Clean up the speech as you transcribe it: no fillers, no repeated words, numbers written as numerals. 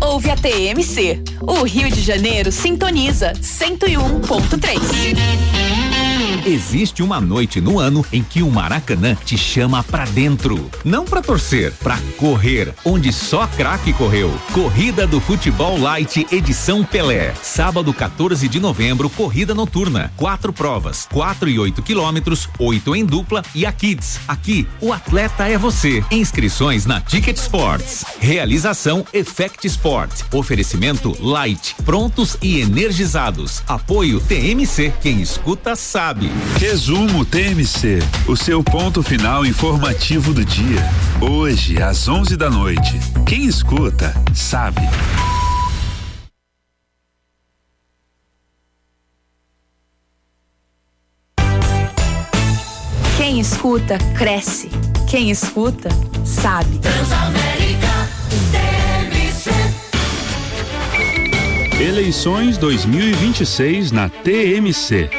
ouve a TMC. O Rio de Janeiro sintoniza 101.3. Existe uma noite no ano em que o Maracanã te chama pra dentro. Não pra torcer, pra correr, onde só craque correu. Corrida do Futebol Light edição Pelé. Sábado 14 de novembro, corrida noturna. 4 provas, 4 e 8 quilômetros, 8 em dupla e a Kids. Aqui, o atleta é você. Inscrições na Ticket Sports. Realização Effect Sport. Oferecimento Light. Prontos e energizados. Apoio TMC. Quem escuta sabe. Resumo TMC, o seu ponto final informativo do dia. Hoje, às 11 da noite. Quem escuta, sabe. Quem escuta, cresce. Quem escuta, sabe. Transamérica TMC. Eleições 2026 na TMC.